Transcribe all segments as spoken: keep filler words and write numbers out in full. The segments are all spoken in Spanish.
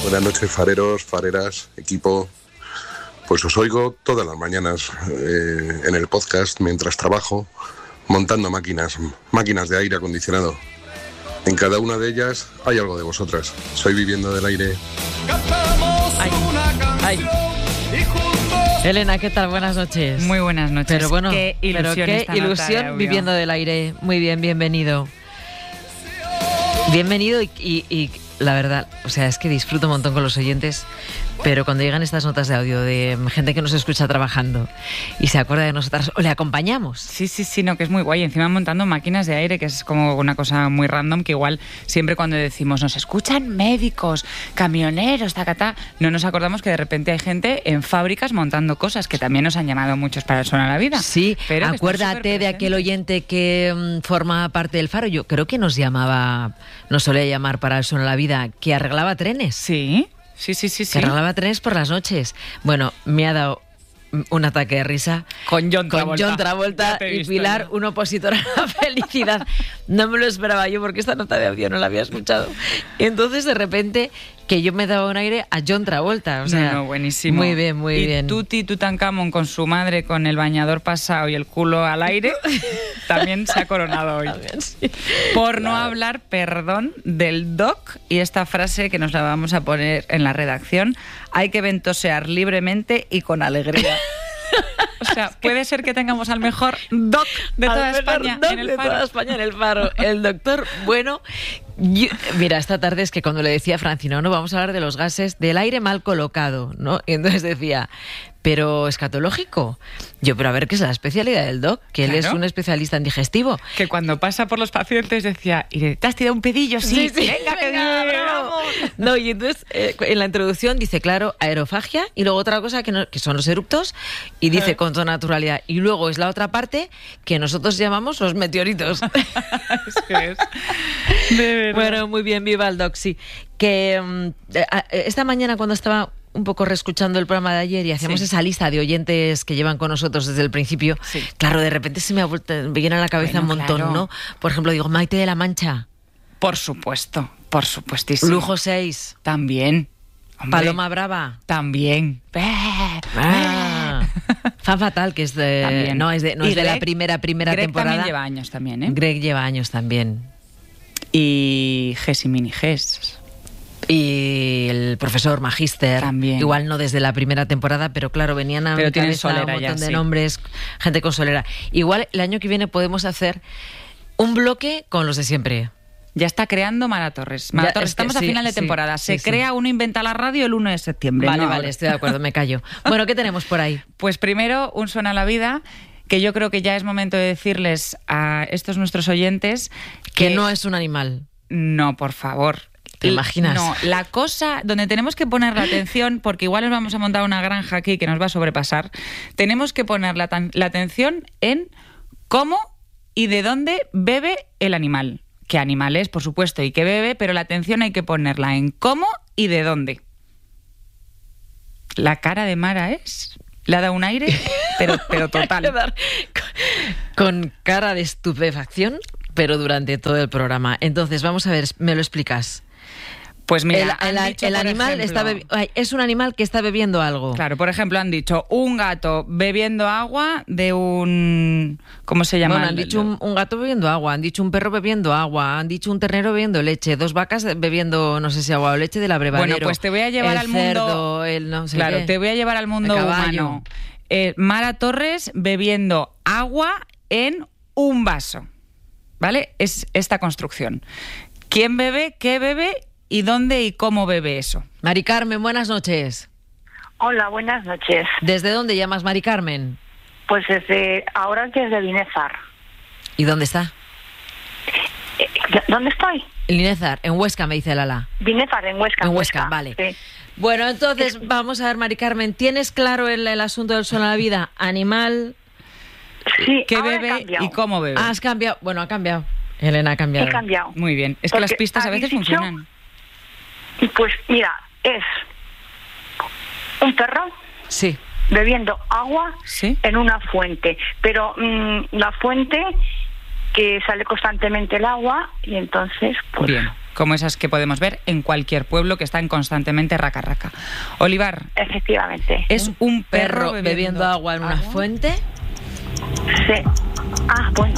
Buenas noches, fareros, fareras, equipo. Pues os oigo todas las mañanas eh, en el podcast mientras trabajo, montando máquinas, máquinas de aire acondicionado. En cada una de ellas hay algo de vosotras. Soy Viviendo del Aire. Ay, ay. Elena, ¿qué tal? Buenas noches. Muy buenas noches. Pero bueno, qué ilusión, pero qué esta ilusión nota de Viviendo del Aire. Muy bien, bienvenido. Bienvenido y, y, y la verdad, o sea, es que disfruto un montón con los oyentes, pero cuando llegan estas notas de audio de gente que nos escucha trabajando y se acuerda de nosotras, o le acompañamos. Sí, sí, sí, no, que es muy guay. Encima montando máquinas de aire, que es como una cosa muy random, que igual siempre cuando decimos nos escuchan médicos, camioneros, tacatá, no nos acordamos que de repente hay gente en fábricas montando cosas que también nos han llamado muchos para el Suena a la Vida. Sí, pero acuérdate de aquel oyente que um, forma parte del Faro. Yo creo que nos llamaba, nos solía llamar para el Suena a la Vida, que arreglaba trenes. Sí, sí, sí, sí. Que sí. arreglaba trenes por las noches. Bueno, me ha dado un ataque de risa con John Travolta, con John Travolta y Pilar, ya. Un opositor a la felicidad. No me lo esperaba yo porque esta nota de audio no la había escuchado. Y entonces de repente que yo me daba un aire a John Travolta. O sea, no, no, buenísimo. Muy bien, muy y bien. Y Tuti Tutankamón con su madre con el bañador pasado y el culo al aire también se ha coronado hoy. También, sí. Por no claro. hablar, perdón, del doc y esta frase que nos la vamos a poner en la redacción: hay que ventosear libremente y con alegría. O sea, puede ser que tengamos al mejor doc de toda España en el Faro. De toda España en el Faro. El doctor bueno. Yo, mira, esta tarde es que cuando le decía a Francino, no, vamos a hablar de los gases del aire mal colocado, ¿no? Y entonces decía, pero escatológico. Yo, pero a ver, ¿qué es la especialidad del doc? Que claro. Él es un especialista en digestivo. Que cuando pasa por los pacientes decía, ¿y te has tirado un pedillo? Sí, sí, sí. Venga, que venga, bravo. No, y entonces eh, en la introducción dice, claro, aerofagia, y luego otra cosa que, no, que son los eructos, y dice con toda naturalidad. Y luego es la otra parte que nosotros llamamos los meteoritos. Es que es... De verdad. Bueno, muy bien, viva el doc, sí. Que um, esta mañana cuando estaba un poco reescuchando el programa de ayer y hacíamos sí. esa lista de oyentes que llevan con nosotros desde el principio, sí. claro, de repente se me, ha vuelto, me viene a la cabeza bueno, un montón, claro. ¿no? Por ejemplo, digo, Maite de la Mancha. Por supuesto, por supuestísimo. Lujo seis. También. Hombre, Paloma Brava. También. Ah. Fan Fatal, que es de, también. no es de, no es de Greg, la primera primera Greg temporada. Greg también lleva años también, ¿eh? Greg lleva años también. Y Ges y Mini Ges. Y el profesor Magíster. También. Igual no desde la primera temporada, pero claro, venían a pero mi cabeza solera un montón ya, de sí. nombres, gente con solera. Igual el año que viene podemos hacer un bloque con los de siempre. Ya está creando Mara Torres. Mara Ya, Torres, es que estamos a sí, final de sí, temporada. Se sí, crea sí. Uno Inventa la Radio el uno de septiembre. Vale, no vale, ahora. estoy de acuerdo, me callo. Bueno, ¿qué tenemos por ahí? Pues primero, un Suena a la Vida, que yo creo que ya es momento de decirles a estos nuestros oyentes que, que no es un animal. No, por favor. ¿Te imaginas? No, la cosa donde tenemos que poner la atención, porque igual nos vamos a montar una granja aquí que nos va a sobrepasar, tenemos que poner la, la atención en cómo y de dónde bebe el animal. Qué animal es, por supuesto, y qué bebe, pero la atención hay que ponerla en cómo y de dónde. La cara de Mara es... Le ha dado un aire, pero, pero total. Con cara de estupefacción, pero durante todo el programa. Entonces, vamos a ver, ¿me lo explicas? Pues mira, el, el, dicho, el animal ejemplo, está bebi- es un animal que está bebiendo algo. Claro, por ejemplo, han dicho un gato bebiendo agua de un... ¿Cómo se llama? Bueno, han dicho un, un gato bebiendo agua, han dicho un perro bebiendo agua, han dicho un ternero bebiendo leche, dos vacas bebiendo, no sé si agua o leche del abrevadero. Bueno, pues te voy a llevar el al cerdo, mundo... El no sé claro, qué. te voy a llevar al mundo humano. Eh, Mara Torres bebiendo agua en un vaso. ¿Vale? Es esta construcción. ¿Quién bebe? ¿Qué bebe? ¿Y dónde y cómo bebe eso? Mari Carmen, buenas noches. Hola, buenas noches. ¿Desde dónde llamas, Mari Carmen? Pues desde ahora que es de Linézar. ¿Y dónde está? Eh, ¿Dónde estoy? Linézar, en Huesca, me dice Lala. Linézar, en Huesca. En Huesca, Huesca. vale. Sí. Bueno, entonces, es... vamos a ver, Mari Carmen, ¿tienes claro el, el asunto del Suena a la Vida? Animal... Sí, ¿Qué ahora bebe y cómo bebe? Ah, has cambiado. Bueno, ha cambiado. Elena ha cambiado. He cambiado. Muy bien. Es Porque que las pistas a veces dicho, funcionan. Pues mira, es un perro sí. bebiendo agua ¿Sí? en una fuente. Pero mmm, la fuente que sale constantemente el agua y entonces... Pues, bien. como esas que podemos ver en cualquier pueblo que están constantemente raca raca. Olivar. Efectivamente. Es un perro, Perro bebiendo, bebiendo agua en una agua. fuente. Sí. Ah, bueno.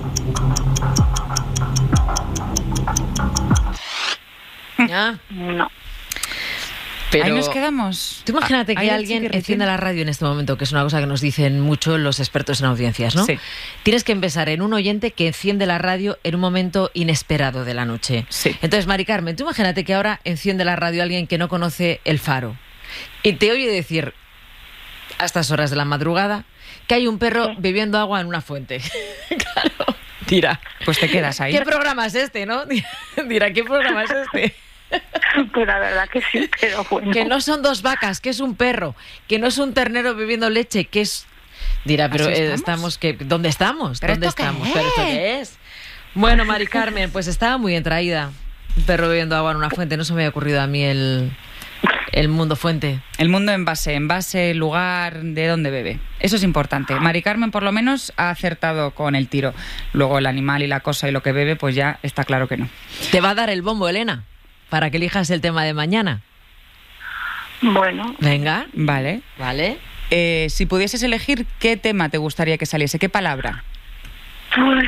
Ah, No. pero Ahí nos quedamos. tú imagínate Ah, que ahí el alguien chiquirritín. enciende la radio en este momento, que es una cosa que nos dicen mucho los expertos en audiencias, ¿no? Sí. Tienes que empezar en un oyente que enciende la radio en un momento inesperado de la noche. Sí. Entonces, Mari Carmen, tú imagínate que ahora enciende la radio alguien que no conoce El Faro y te oye decir a estas horas de la madrugada que hay un perro Sí. bebiendo agua en una fuente. Claro. Dirá, Pues te quedas ahí. ¿qué programa es este, no? Dirá, ¿qué programa es este? Pues la verdad que sí, pero bueno. Que no son dos vacas, que es un perro, que no es un ternero bebiendo leche, que es... Dirá, pero ¿Así eh, estamos? estamos, que ¿dónde estamos? ¿Pero ¿Dónde esto qué estamos? es? ¿Pero esto qué es? Bueno, Mari Carmen, pues estaba muy bien traída. Un perro bebiendo agua en una fuente, no se me había ocurrido a mí el, el mundo fuente. El mundo en base, en base, lugar, de dónde bebe. Eso es importante. Mari Carmen, por lo menos, ha acertado con el tiro. Luego el animal y la cosa y lo que bebe, pues ya está claro que no. Te va a dar el bombo, Elena, para que elijas el tema de mañana. Bueno, Venga, Vale. ¿vale? Eh, si pudieses elegir, ¿qué tema te gustaría que saliese? ¿Qué palabra? pues...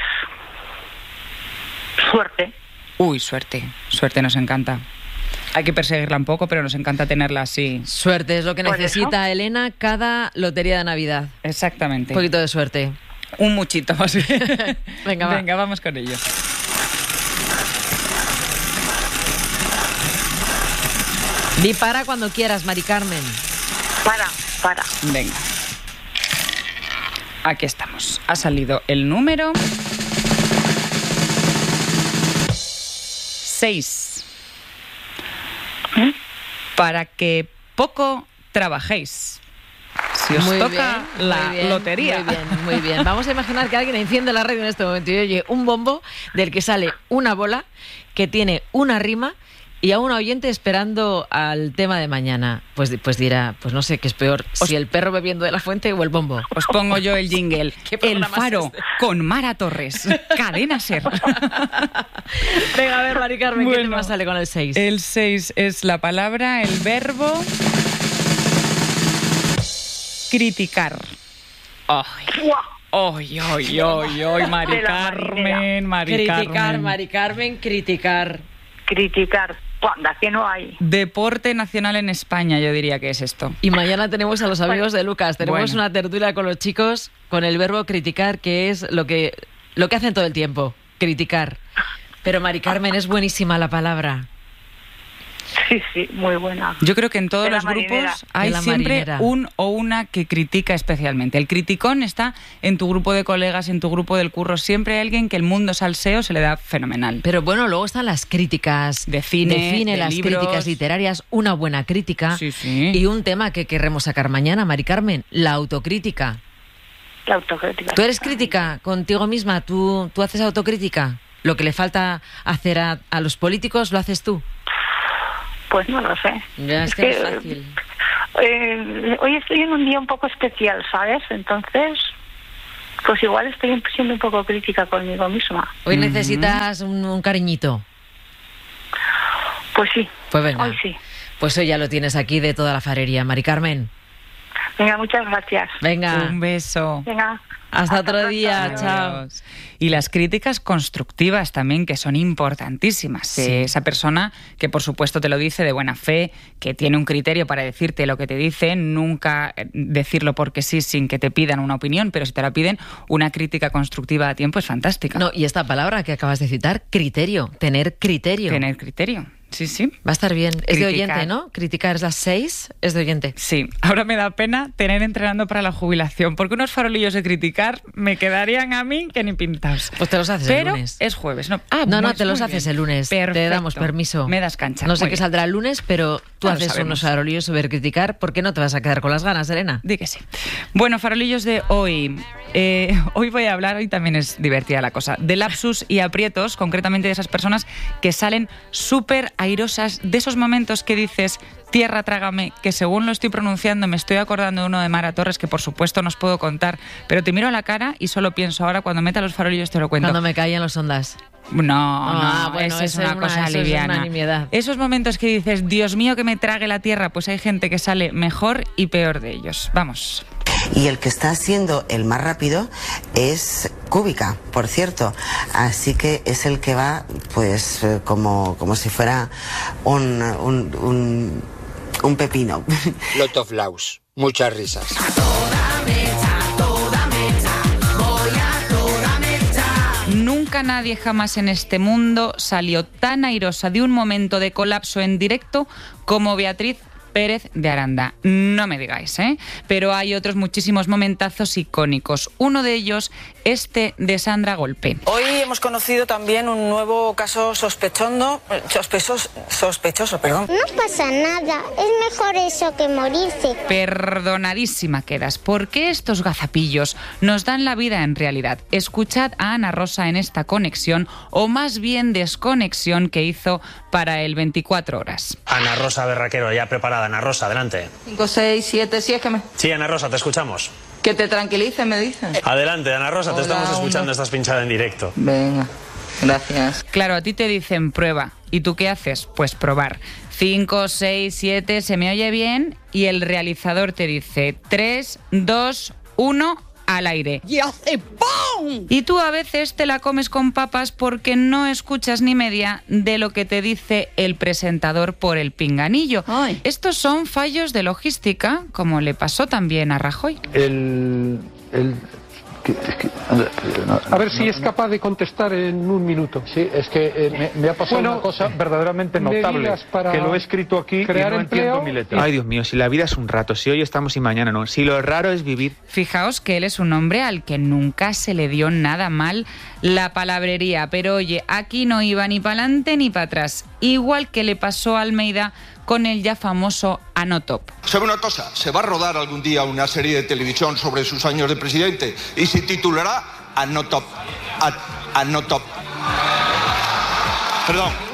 Suerte. Uy, suerte. Suerte nos encanta. Hay que perseguirla un poco, pero nos encanta tenerla así. Suerte es lo que ¿Por necesita Elena cada lotería de Navidad. Exactamente. Un poquito de suerte. Un muchito más bien. Venga, va. Venga, vamos con ello. Di para cuando quieras, Mari Carmen. Para, para. Venga. Aquí estamos. Ha salido el número seis. ¿Eh? Para que poco trabajéis. Si os Muy toca bien, la muy bien, lotería. Muy bien, muy bien. Vamos a imaginar que alguien enciende la radio en este momento y oye un bombo del que sale una bola que tiene una rima y a un oyente esperando al tema de mañana. Pues, pues dirá, pues no sé qué es peor, si el perro bebiendo de la fuente o el bombo. Os pongo yo el jingle. ¿Qué El programa es Faro este? con Mara Torres. Cadena Ser. Venga, a ver, Mari Carmen, ¿qué Bueno, tema sale con el seis? El seis es la palabra, el verbo... criticar. Ay, ¡Guau! ay, ay, ay, ay, Mari De la Carmen, marinera. Mari Criticar, Carmen. Mari Carmen, criticar. Criticar. Anda, que no hay. Deporte nacional en España, yo diría que es esto. Y mañana tenemos a los amigos de Lucas. Tenemos Bueno. una tertulia con los chicos con el verbo criticar, que es lo que, lo que hacen todo el tiempo, criticar. Pero Mari Carmen, es buenísima la palabra. Sí, sí, muy buena. Yo creo que en todos De la los marinera. grupos De hay la siempre marinera. un o una que critica especialmente. El criticón está en tu grupo de colegas, en tu grupo del curro. Siempre hay alguien que el mundo salseo se le da fenomenal. Pero bueno, luego están las críticas De cine, de las libros. críticas literarias, una buena crítica. Sí, sí. Y un tema que querremos sacar mañana, Mari Carmen, la autocrítica. La autocrítica. ¿Tú eres crítica contigo misma? ¿Tú, tú haces autocrítica? ¿Lo que le falta hacer a, a los políticos lo haces tú? Pues no lo sé. Ya, es que no es fácil. eh, hoy estoy en un día un poco especial, ¿sabes? Entonces, pues igual estoy siendo un poco crítica conmigo misma. Hoy necesitas un, un cariñito. Pues sí. Pues venga. Hoy sí. Pues hoy ya lo tienes aquí de toda la farería, Mari Carmen. Venga, muchas gracias. Venga, Un beso. Venga. hasta otro pronto. día, Adiós. chao. Adiós. Y las críticas constructivas también, que son importantísimas. De esa persona que, por supuesto, te lo dice de buena fe, que tiene un criterio para decirte lo que te dice, nunca decirlo porque sí, sin que te pidan una opinión, pero si te la piden, una crítica constructiva a tiempo es fantástica. No, y esta palabra que acabas de citar, criterio, tener criterio. Tener criterio. Sí, sí. Va a estar bien. Es de Criticar. oyente, ¿no? Criticar es las seis, es de oyente. Sí, ahora me da pena tener entrenando para la jubilación, porque unos farolillos de criticar me quedarían a mí que ni pintados. Pues te los haces Pero el lunes. es jueves, ¿no? Ah, No, no, pues te los muy haces bien. el lunes. Te Perfecto. damos permiso. Me das cancha. No sé Muy qué bien. saldrá el lunes, pero tú No lo haces sabemos. unos farolillos sobre criticar. ¿Por qué no te vas a quedar con las ganas, Elena? Di que sí. Bueno, farolillos de hoy. Eh, hoy voy a hablar, hoy también es divertida la cosa, de lapsus y aprietos, concretamente de esas personas que salen súper airosas, de esos momentos que dices, tierra trágame, que según lo estoy pronunciando me estoy acordando de uno de Mara Torres, que por supuesto no os puedo contar, pero te miro a la cara y solo pienso ahora, cuando meta los farolillos te lo cuento. Cuando me caían los ondas. No, Ah, no, bueno, eso es eso una es una- cosa eso es liviana. una nimiedad. Esos momentos que dices, Dios mío, que me trague la tierra, pues hay gente que sale mejor y peor de ellos. Vamos. Y el que está siendo el más rápido es Kubica, por cierto. Así que es el que va, pues, eh, como, como si fuera un, un, un, un pepino. Lot of Laus. Muchas risas. Nunca nadie jamás en este mundo salió tan airosa de un momento de colapso en directo como Beatriz Pérez de Aranda. No me digáis, ¿eh? Pero hay otros muchísimos momentazos icónicos. Uno de ellos, este de Sandra Golpe. Hoy hemos conocido también un nuevo caso sospechoso, sospechoso, sospechoso, perdón. No pasa nada, es mejor eso que morirse. Perdonadísima quedas, porque estos gazapillos nos dan la vida en realidad. Escuchad a Ana Rosa en esta conexión, o más bien desconexión que hizo para el veinticuatro horas. Ana Rosa Berraquero, ya preparada. Ana Rosa, adelante. cinco, seis, siete, sí, es que me... Sí, Ana Rosa, te escuchamos. Que te tranquilices, me dicen. Adelante, Ana Rosa, te Hola, estamos escuchando, hombre. estás pinchada en directo. Venga, gracias. Claro, a ti te dicen prueba. ¿Y tú qué haces? Pues probar. cinco, seis, siete, ¿se me oye bien? Y el realizador te dice tres, dos, uno, al aire. ¡Y hace ¡pum! Y tú a veces te la comes con papas porque no escuchas ni media de lo que te dice el presentador por el pinganillo. Ay. Estos son fallos de logística, como le pasó también a Rajoy. El... el que- es que- A ver si es capaz de contestar en un minuto. Sí, es que eh, me, me ha pasado Bueno, una cosa verdaderamente notable, medidas para que lo he escrito aquí crear y no empleo entiendo mi letra. Ay, Dios mío, si la vida es un rato, si hoy estamos y mañana no. Si lo raro es vivir. Fijaos que él es un hombre al que nunca se le dio nada mal la palabrería, pero oye, aquí no iba ni para adelante ni para atrás, igual que le pasó a Almeida con el ya famoso Anotop. ¿Sabe una cosa? Se va a rodar algún día una serie de televisión sobre sus años de presidente y se titulará Anotop. Anotop. Perdón.